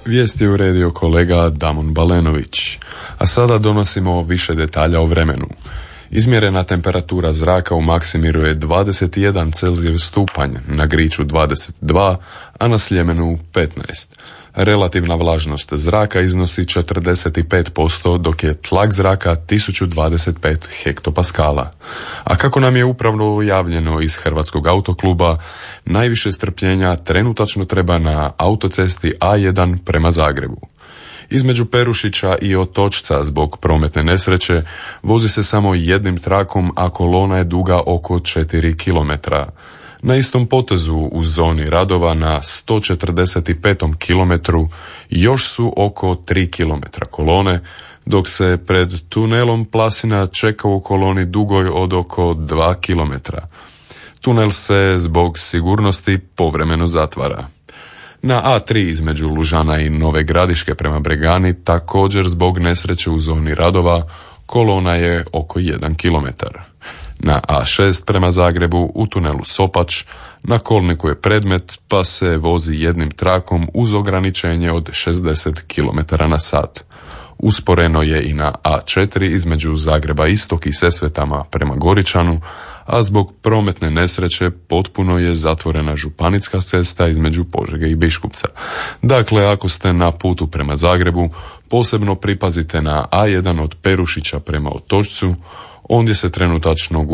Vijesti je uredio kolega Damon Balenović, a sada donosimo više detalja o vremenu. Izmjerena temperatura zraka u Maksimiru je 21 Celzijev stupanj, na Griču 22, a na Sljemenu 15. Relativna vlažnost zraka iznosi 45%, dok je tlak zraka 1025 hektopaskala. A kako nam je upravo javljeno iz Hrvatskog autokluba, najviše strpljenja trenutačno treba na autocesti A1 prema Zagrebu. Između Perušića i Otočca zbog prometne nesreće vozi se samo jednim trakom, a kolona je duga oko 4 km. Na istom potezu u zoni radova na 145. kilometru još su oko 3 km kolone, dok se pred tunelom Plasina čeka u koloni dugoj od oko 2 km. Tunel se zbog sigurnosti povremeno zatvara. Na A3 između Lužana i Nove Gradiške prema Bregani također zbog nesreće u zoni radova kolona je oko 1 km. Na A6 prema Zagrebu u tunelu Sopač na kolniku je predmet pa se vozi jednim trakom uz ograničenje od 60 km na sat. Usporeno je i na A4 između Zagreba Istok i Sesvetama prema Goričanu, a zbog prometne nesreće potpuno je zatvorena županijska cesta između Požege i Biškupca. Dakle, ako ste na putu prema Zagrebu, posebno pripazite na A1 od Perušića prema Otočcu, ondje se trenutačno